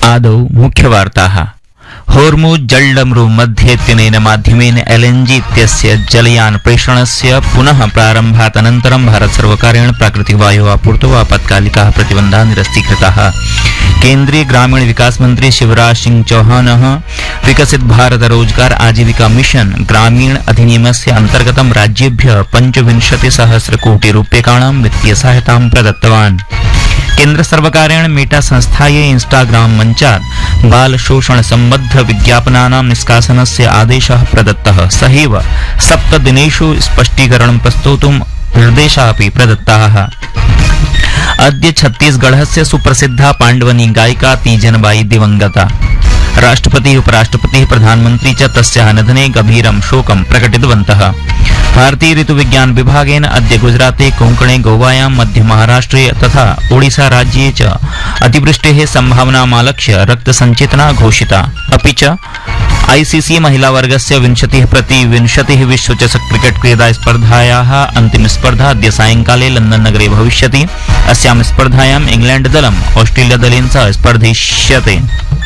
आदौ मुख्यवार्ताः। होर्मुज जलडमरू मध्येत्यनेन माध्यमेन एलएनजी इत्यस्य जलयान प्रेषणस्य पुनः प्रारम्भात् अनन्तरं भारत सर्वकारेण प्राकृतिक वायु आपूर्तौ आपत्कालिकाः प्रतिबन्धाः निरस्तीकृताः। केन्द्रीय ग्रामीण विकास मंत्री शिवराज सिंह चौहानः विकसित भारत रोजगार आजीविका मिशन ग्रामीण अधिनियमस्य अन्तर्गतं राज्येभ्यः 25,000 कोटि रूप्यकाणां वित्तीय सहायतां प्रदत्तवान्। केन्द्र सर्वकारेण मेटा संस्थायै इंस्टाग्राम मञ्चात् बाल शोषण सम्बद्ध विज्ञापनानां निष्कासनस्य आदेशः प्रदत्तः। सहैव 7 दिनेषु स्पष्टीकरणं प्रस्तोतुं निर्देशाः अपि प्रदत्ताः। अद्य छत्तीसगढ़स्य सुप्रसिद्धा पाण्डवनी गायिका तीजनबाई दिवंगता। राष्ट्रपतिः उपराष्ट्रपतिः प्रधानमन्त्री च तस्याः निधने गभीरं शोकं प्रकटितवन्तः। भारतीय ऋतुविज्ञान विभागेन अद्य गुजराते कोंकणे गोवायां मध्य महाराष्ट्रे तथा ओडिशा राज्ये च अतिवृष्टेः सम्भावनामालक्ष्य रक्तसञ्चेतना घोषिता। अपि च आईसीसी महिलावर्गस्य 20x20 विश्वचषक क्रिकेट क्रीडा स्पर्धायाः अन्तिम स्पर्धा अद्य सायंकाले लंदन नगरे भविष्यति। अस्यां स्पर्धायाम् इंग्लैंड दलम् ऑस्ट्रेलिया दलेन सह स्पर्धिष्यते।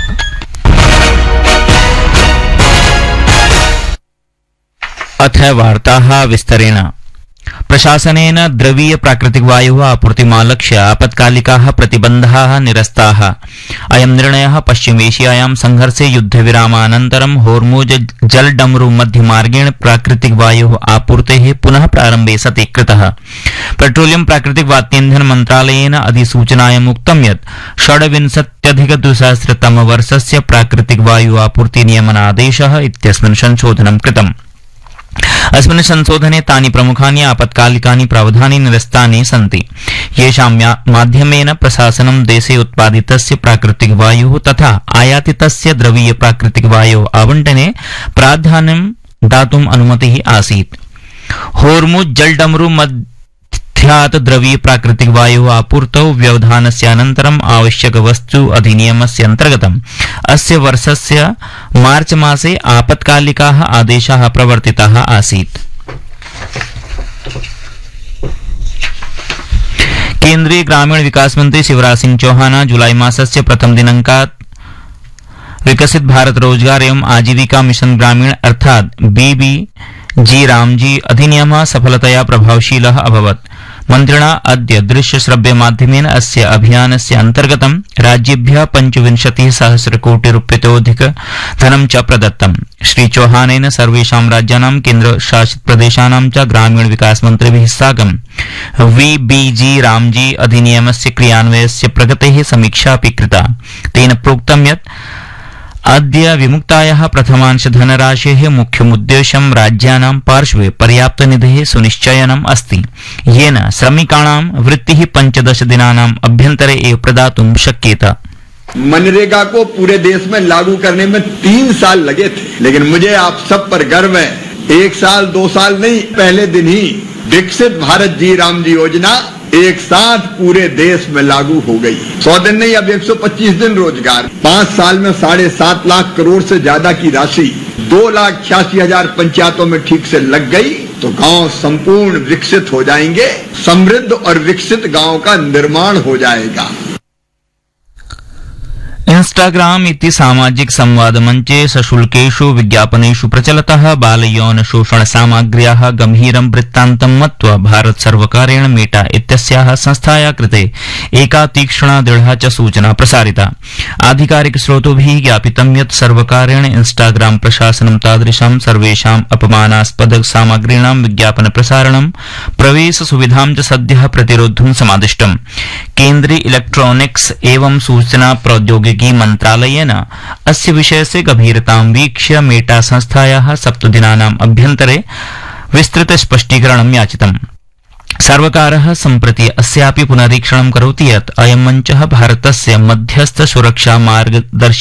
अथ वार्ताः विस्तरेण। प्रशासनेन द्रवीय प्राकृतिक वायुः आपूर्तिमालक्ष्य आपत्कालिकाः प्रतिबन्धाः निरस्ताः। अयं निर्णयः पश्चिम एशियायां संघर्षे युद्धविरामानन्तरं होर्मुज जलडमरू मध्यमार्गेण प्राकृतिक वायुः आपूर्तेः पुनः प्रारम्भे सति कृतः। पेट्रोलियम प्राकृतिक वात्येन्धन मन्त्रालयेन अधिसूचनायाम् उक्तं यत् 26,2000 वर्षस्य प्राकृतिक वायु आपूर्ति नियमनादेशः इत्यस्मिन् संशोधनं कृतम्। अस्मिन् संशोधने तानि प्रमुखानि आपत्कालिकानि प्रावधानानि निरस्तानि सन्ति, येषां माध्यमेन प्रशासनं देशे उत्पादितस्य प्राकृतिक वायुः तथा आयातितस्य द्रवीय प्राकृतिक वायोः आवंटने प्राधान्यं दातुम् अनुमतिः आसीत्। होर्मुज जलडमरू मध्यात् द्रवीय प्राकृतिक वायुः आपूर्तौ व्यवधानस्य अनन्तरम् आवश्यक वस्तु अधिनियमस्य अन्तर्गतम् अस्य वर्षस्य मार्च मासे आपत्कालिकाः आदेशाः प्रवर्तिताः आसीत्। केन्द्रीय ग्रामीण विकास मंत्री शिवराज सिंह चौहान जुलाई मासस्य प्रथम दिनांकात् विकसित भारत रोजगार एवं आजीविका मिशन ग्रामीण अर्थात् बीबीजी रामजी अधिनियमः सफलतया प्रभावशीलः अभवत्। मन्त्रिणा अद्य दृश्य श्रव्य माध्यमेन अस्य अभियानस्य अन्तर्गतं राज्येभ्यः 25,000 कोटि रूप्यतोऽधिक धनं च प्रदत्तम्। श्री चौहानेन सर्वेषां राज्यानां केन्द्रशासित प्रदेशानां च ग्रामीण विकास मन्त्रिभिः साकं वीबीजी रामजी अधिनियमस्य क्रियान्वयस्य प्रगतेः समीक्षा अपि कृता। तेन प्रोक्तं यत् अद्य विमुक्तायाः प्रथमांश धनराशेः मुख्यमुद्देश्यं राज्यानां पार्श्वे पर्याप्तनिधेः सुनिश्चयनम् अस्ति, येन श्रमिकाणां वृत्तिः 15 दिनानाम् अभ्यन्तरे एव प्रदातुं शक्येत। मनरेगा को पूरे देश में लागू करने में 3 साल लगे थे, लेकिन मुझे आप सब पर गर्व है, 1 साल 2 साल नहीं, पहले दिन ही विकसित भारत जी राम जी योजना एक साथ पूरे देश में लागू हो गई। 100 दिन नहीं, अब 125 दिन रोजगार। 5 साल में 7.5 लाख करोड़ से ज्यादा की राशि 2,86,000 पंचायतों में ठीक से लग गई, तो गांव संपूर्ण विकसित हो जाएंगे। समृद्ध और विकसित गांव का निर्माण हो जाएगा। इंस्टाग्राम इति सामाजिक संवाद मंचे सशुल्केषु विज्ञापनेषु प्रचलतः बालयौन शोषण सामग्र्याः गंभीरं वृत्तान्तं मत्वा भारत सर्वकारेण मेटा इत्यस्याः संस्थायाः कृते एका तीक्ष्णा दृढा च सूचना प्रसारिता। आधिकारिक स्रोतोभिः ज्ञापितं यत् सर्वकारेण इंस्टाग्राम प्रशासनं तादृशां सर्वेषाम् अपमानास्पद सामग्रीणां विज्ञापन प्रसारणं प्रवेश सुविधां च सद्यः प्रतिरोद्धुं समादिष्टम्। केन्द्रीय इलेक्ट्रॉनिक्स एवं सूचना प्रौद्योगिकी मंत्रालयेन अस्य विषयस्य गभीरतां वीक्ष्य मेटा संस्थायाः 7 दिनानाम् अभ्यन्तरे विस्तृत स्पष्टीकरणं याचितम्। सर्वकारः सम्प्रति अस्यापि पुनरीक्षणं करोति यत् अयं मञ्चः भारतस्य मध्यस्थ सुरक्षा मार्गदर्शि